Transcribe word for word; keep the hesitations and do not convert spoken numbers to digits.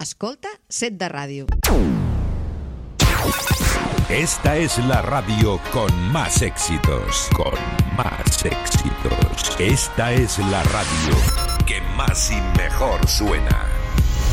Escolta Set de Ràdio. Esta es la radio con más éxitos, con más éxitos. Esta es la radio que más y mejor suena.